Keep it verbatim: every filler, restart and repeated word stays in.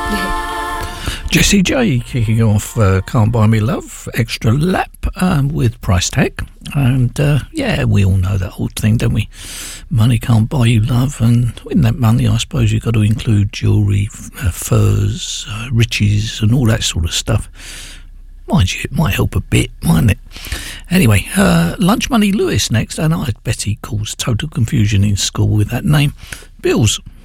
Jessie J kicking off uh, Can't Buy Me Love, Extra Lap um, with Price Tag. And uh, yeah, we all know that old thing, don't we? Money can't buy you love, and in that money I suppose you've got to include jewellery, uh, furs, uh, riches and all that sort of stuff. Mind you, it might help a bit, mightn't it? Anyway, uh, Lunch Money Lewis next, and I bet he caused total confusion in school with that name. Bills.